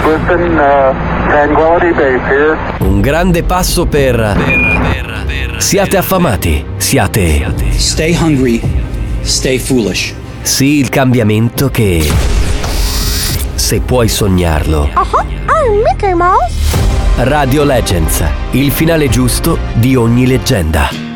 Listen, Tranquility Base here. Un grande passo per... Siate affamati, siate... Stay hungry, stay foolish. Sì, il cambiamento che... Se puoi sognarlo. I'm Mickey Mouse. Radio Legends, il finale giusto di ogni leggenda.